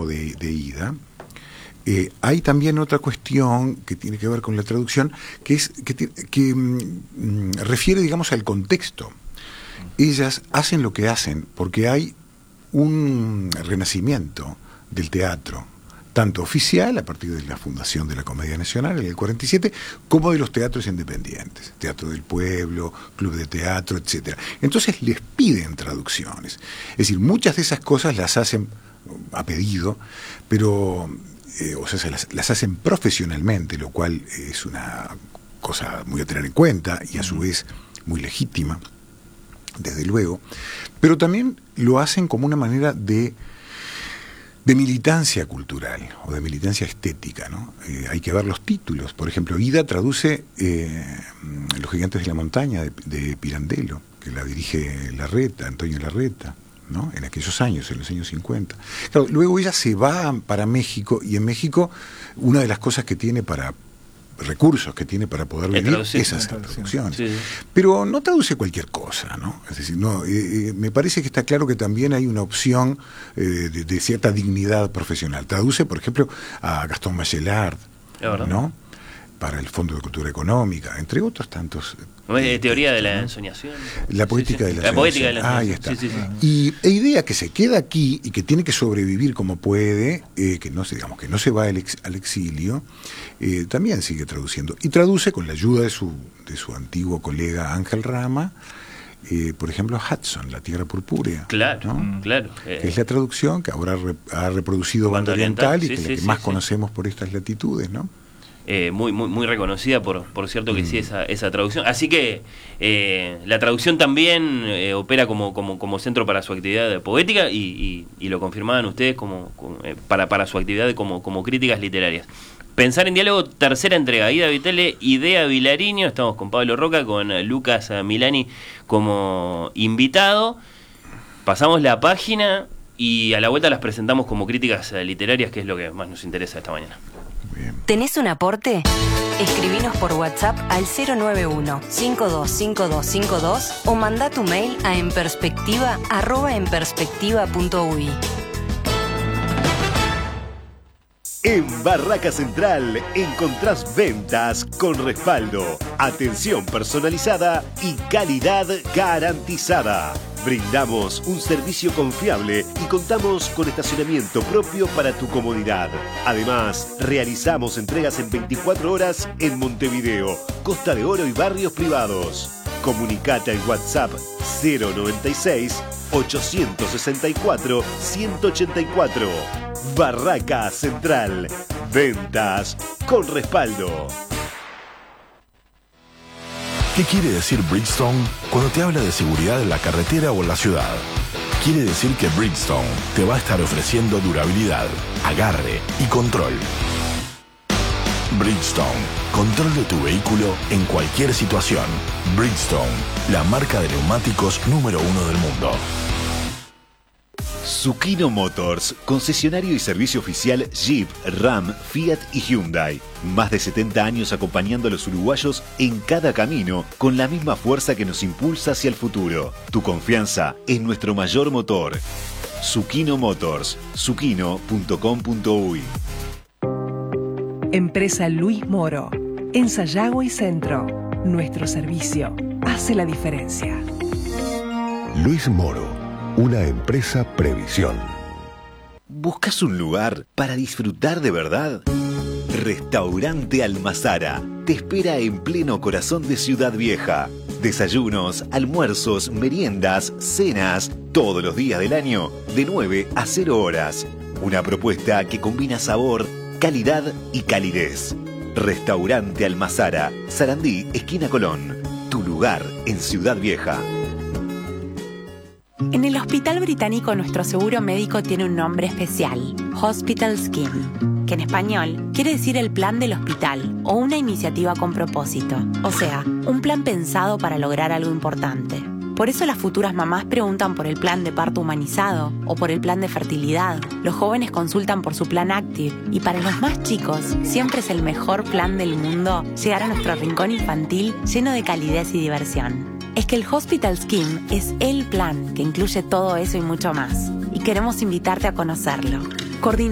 o de ida, hay también otra cuestión que tiene que ver con la traducción, que refiere, digamos, al contexto. Ellas hacen lo que hacen porque hay un renacimiento del teatro, tanto oficial, a partir de la fundación de la Comedia Nacional en el 47, como de los teatros independientes, Teatro del Pueblo, Club de Teatro, etcétera. Entonces les piden traducciones. Es decir, muchas de esas cosas las hacen a pedido, pero las hacen profesionalmente, lo cual es una cosa muy a tener en cuenta y a su vez muy legítima, desde luego, pero también lo hacen como una manera de militancia cultural o de militancia estética, ¿no? Hay que ver los títulos. Por ejemplo, Ida traduce Los Gigantes de la Montaña de Pirandello, que la dirige Larreta, Antonio Larreta, ¿no? En aquellos años, en los años 50. Claro, luego ella se va para México, y en México una de las cosas que tiene recursos que tiene para poder vivir esas traducciones. Sí. Pero no traduce cualquier cosa, ¿no? Es decir, no, me parece que está claro que también hay una opción de cierta dignidad profesional. Traduce, por ejemplo, a Gastón Bachelard, ¿no? Para el Fondo de Cultura Económica, entre otros tantos. Teoría de la ensoñación. La poética de la ensoñación. Ahí está. Y idea que se queda aquí y que tiene que sobrevivir como puede, que no se va al exilio, también sigue traduciendo. Y traduce con la ayuda de su antiguo colega Ángel Rama, por ejemplo, Hudson, La Tierra Purpúrea. Claro, ¿no? Claro. Que es la traducción que ahora ha reproducido Banda Oriental y que es la que más conocemos por estas latitudes, ¿no? Muy reconocida, por cierto que sí, esa traducción. Así que la traducción también opera como centro para su actividad poética y lo confirmaban ustedes para su actividad como críticas literarias. Pensar en Diálogo, tercera entrega. Ida Vitale, Idea Vilariño. Estamos con Pablo Roca, con Lucas Milani como invitado. Pasamos la página y a la vuelta las presentamos como críticas literarias, que es lo que más nos interesa esta mañana. ¿Tenés un aporte? Escribinos por WhatsApp al 091-525252 o mandá tu mail a enperspectiva@enperspectiva.uy. En Barraca Central encontrás ventas con respaldo, atención personalizada y calidad garantizada. Brindamos un servicio confiable y contamos con estacionamiento propio para tu comodidad. Además, realizamos entregas en 24 horas en Montevideo, Costa de Oro y barrios privados. Comunicate al WhatsApp 096-864-184. Barraca Central. Ventas con respaldo. ¿Qué quiere decir Bridgestone cuando te habla de seguridad en la carretera o en la ciudad? Quiere decir que Bridgestone te va a estar ofreciendo durabilidad, agarre y control. Bridgestone, control de tu vehículo en cualquier situación. Bridgestone, la marca de neumáticos número 1 del mundo. Zucchino Motors, concesionario y servicio oficial Jeep, Ram, Fiat y Hyundai. Más de 70 años acompañando a los uruguayos en cada camino, con la misma fuerza que nos impulsa hacia el futuro. Tu confianza es nuestro mayor motor. Zucchino Motors, zucchino.com.uy. Empresa Luis Moro, en Sayago y Centro. Nuestro servicio hace la diferencia. Luis Moro, una empresa Previsión. ¿Buscas un lugar para disfrutar de verdad? Restaurante Almazara te espera en pleno corazón de Ciudad Vieja. Desayunos, almuerzos, meriendas, cenas, todos los días del año, de 9 a 0 horas. Una propuesta que combina sabor, calidad y calidez. Restaurante Almazara, Sarandí, esquina Colón. Tu lugar en Ciudad Vieja. En el Hospital Británico nuestro seguro médico tiene un nombre especial, Hospital Scheme, que en español quiere decir el plan del hospital o una iniciativa con propósito, o sea, un plan pensado para lograr algo importante. Por eso las futuras mamás preguntan por el plan de parto humanizado o por el plan de fertilidad. Los jóvenes consultan por su plan Active y para los más chicos siempre es el mejor plan del mundo llegar a nuestro rincón infantil lleno de calidez y diversión. Es que el Hospital Scheme es el plan que incluye todo eso y mucho más. Y queremos invitarte a conocerlo. Coordina